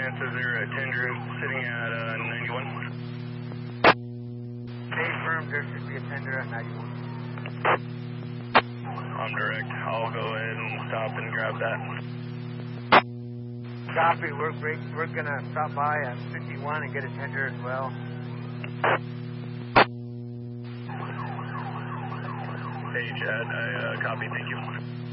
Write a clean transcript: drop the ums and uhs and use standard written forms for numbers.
Says there a tender sitting at 91. Stay firm, there should be a tender at 91. I'm direct. I'll go ahead and stop and grab that. Copy, we're gonna stop by at 51 and get a tender as well. Hey Chad, I copy, thank you.